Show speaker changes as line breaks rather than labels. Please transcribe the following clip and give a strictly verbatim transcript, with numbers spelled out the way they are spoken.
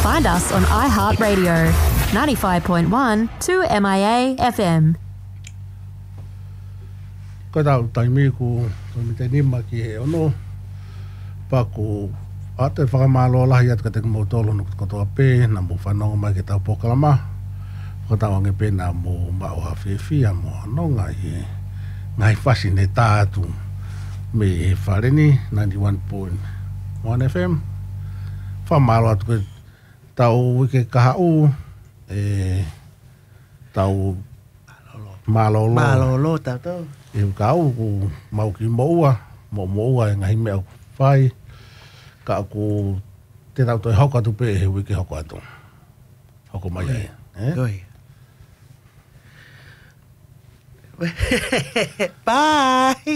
Find us on iHeartRadio, ninety-five point one, two M I A F M.
Ko tau taimi ku ko mi te nima ki he ono pa ku ate whakamalo lahi at ka te mo tolo no ko toa pe na mo whanonga mai ki tau pokalama ko tau ange pe na mo mao hawhiwhia mo anonga i ngai whasi ne tātu me he whareni ninety-one point one F M whamalo atu ke tau wike kaha u e tau malolo
malolo tato
e kau ku mau ki moua mo moua e ngai mea whai ka ku te tau toi hoko atu pe he wiki hoko atu hoko mai ai eh?
Goi. Bye.